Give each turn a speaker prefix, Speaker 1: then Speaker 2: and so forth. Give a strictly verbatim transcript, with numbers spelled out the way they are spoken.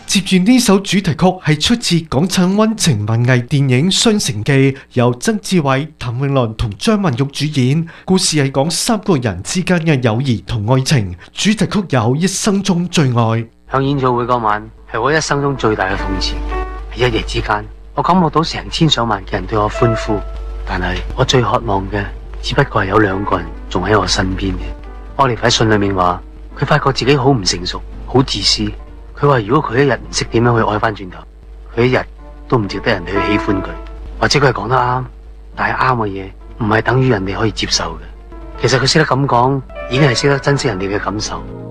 Speaker 1: 接住呢首主題曲係出自港產溫情文藝電影《雙城記》，由曾志偉、譚詠麟同張曼玉主演。故事係講三個人之間嘅友誼同愛情。主題曲有《一生中最愛》。
Speaker 2: 響演唱會嗰晚係我一生中最大嘅諷刺。喺一夜之間，我感覺到成千上萬嘅人對我歡呼，但係我最渴望嘅只不過係有兩個人仲喺我身邊嘅。我哋喺信裏面話，佢發覺自己好唔成熟，好自私。佢話如果佢一日唔識點樣去愛翻轉頭，佢一日都唔值得人哋去喜歡佢。或者佢係講得啱，但係啱嘅嘢唔係等於人哋可以接受嘅。其實佢識得咁講，已經係識得珍惜人哋嘅感受。